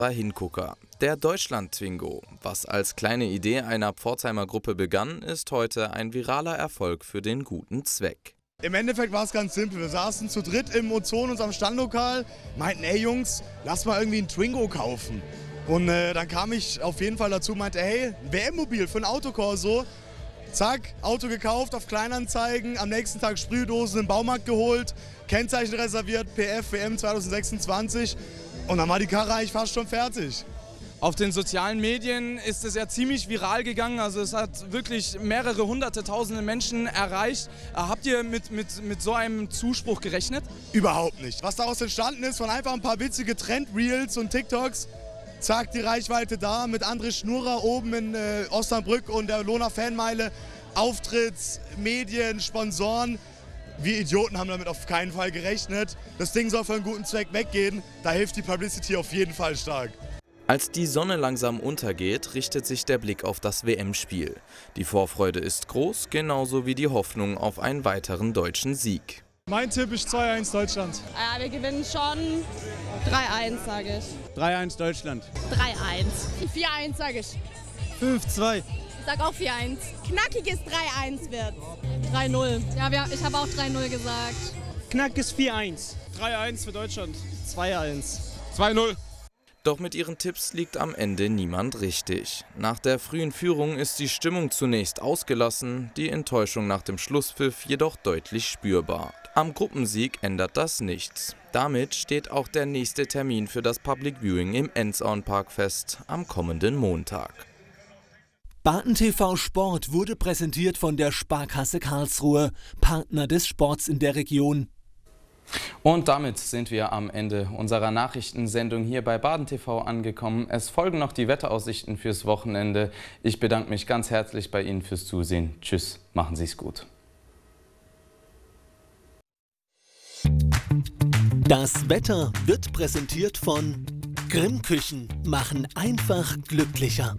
Hingucker. Der Deutschland-Twingo. Was als kleine Idee einer Pforzheimer Gruppe begann, ist heute ein viraler Erfolg für den guten Zweck. Im Endeffekt war es ganz simpel. Wir saßen zu dritt im Ozon, unserem Standlokal, meinten, ey Jungs, lass mal irgendwie einen Twingo kaufen. Und dann kam ich auf jeden Fall dazu, meinte, hey, WM-Mobil für ein Autokorso. Zack, Auto gekauft auf Kleinanzeigen, am nächsten Tag Sprühdosen im Baumarkt geholt, Kennzeichen reserviert, PF WM 2026 und dann war die Karre eigentlich fast schon fertig. Auf den sozialen Medien ist es ja ziemlich viral gegangen, also es hat wirklich mehrere hunderte, tausende Menschen erreicht. Habt ihr mit so einem Zuspruch gerechnet? Überhaupt nicht. Was daraus entstanden ist, von einfach ein paar witzige Trend-Reels und TikToks, zack, die Reichweite da, mit André Schnurrer oben in Osnabrück und der Lohner Fanmeile, Auftritts, Medien, Sponsoren. Wir Idioten haben damit auf keinen Fall gerechnet. Das Ding soll für einen guten Zweck weggehen, da hilft die Publicity auf jeden Fall stark. Als die Sonne langsam untergeht, richtet sich der Blick auf das WM-Spiel. Die Vorfreude ist groß, genauso wie die Hoffnung auf einen weiteren deutschen Sieg. Mein Tipp ist 2-1 Deutschland. Ja, wir gewinnen schon 3-1, sage ich. 3-1 Deutschland. 3-1. 4-1, sage ich. 5-2. Ich sag auch 4-1. Knackiges 3-1 wird. 3-0. Ja, ich habe auch 3-0 gesagt. Knackes 4-1. 3-1 für Deutschland. 2-1. 2-0. Doch mit ihren Tipps liegt am Ende niemand richtig. Nach der frühen Führung ist die Stimmung zunächst ausgelassen, die Enttäuschung nach dem Schlusspfiff jedoch deutlich spürbar. Am Gruppensieg ändert das nichts. Damit steht auch der nächste Termin für das Public Viewing im Enzauenpark fest, am kommenden Montag. BadenTV Sport wurde präsentiert von der Sparkasse Karlsruhe, Partner des Sports in der Region. Und damit sind wir am Ende unserer Nachrichtensendung hier bei BadenTV angekommen. Es folgen noch die Wetteraussichten fürs Wochenende. Ich bedanke mich ganz herzlich bei Ihnen fürs Zusehen. Tschüss, machen Sie es gut. Das Wetter wird präsentiert von Grimm Küchen, machen einfach glücklicher.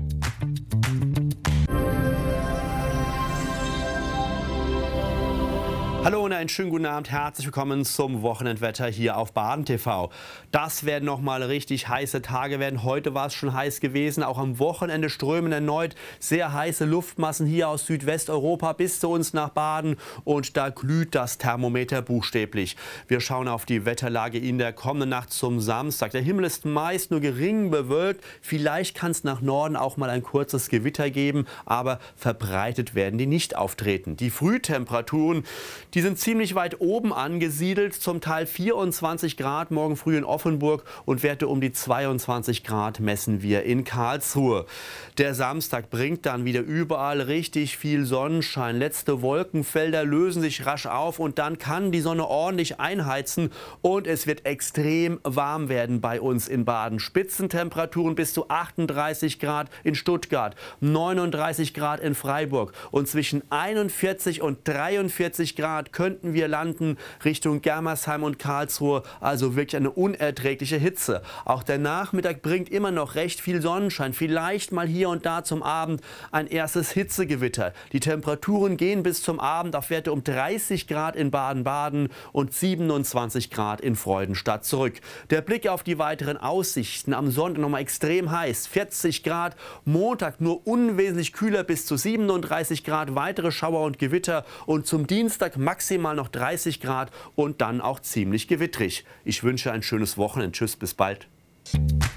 Hallo und einen schönen guten Abend, herzlich willkommen zum Wochenendwetter hier auf BadenTV. Das werden nochmal richtig heiße Tage werden. Heute war es schon heiß gewesen, auch am Wochenende strömen erneut sehr heiße Luftmassen hier aus Südwesteuropa bis zu uns nach Baden und da glüht das Thermometer buchstäblich. Wir schauen auf die Wetterlage in der kommenden Nacht zum Samstag. Der Himmel ist meist nur gering bewölkt, vielleicht kann es nach Norden auch mal ein kurzes Gewitter geben, aber verbreitet werden die nicht auftreten. Die Frühtemperaturen, die sind ziemlich weit oben angesiedelt, zum Teil 24 Grad morgen früh in Offenburg und Werte um die 22 Grad messen wir in Karlsruhe. Der Samstag bringt dann wieder überall richtig viel Sonnenschein. Letzte Wolkenfelder lösen sich rasch auf und dann kann die Sonne ordentlich einheizen und es wird extrem warm werden bei uns in Baden. Spitzentemperaturen bis zu 38 Grad in Stuttgart, 39 Grad in Freiburg und zwischen 41 und 43 Grad könnten wir landen Richtung Germersheim und Karlsruhe, also wirklich eine unerträgliche Hitze. Auch der Nachmittag bringt immer noch recht viel Sonnenschein, vielleicht mal hier und da zum Abend ein erstes Hitzegewitter. Die Temperaturen gehen bis zum Abend auf Werte um 30 Grad in Baden-Baden und 27 Grad in Freudenstadt zurück. Der Blick auf die weiteren Aussichten: am Sonntag nochmal extrem heiß, 40 Grad, Montag nur unwesentlich kühler bis zu 37 Grad, weitere Schauer und Gewitter und zum Dienstag maximal noch 30 Grad und dann auch ziemlich gewittrig. Ich wünsche ein schönes Wochenende. Tschüss, bis bald.